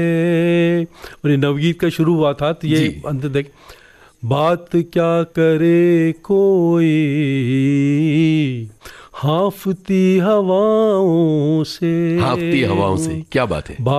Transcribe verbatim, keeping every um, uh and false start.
और ये नवगीत का शुरू हुआ था, तो ये अंत देख, बात क्या करे कोई हाफती हवाओं से, हाफती हवाओं से, क्या बात है।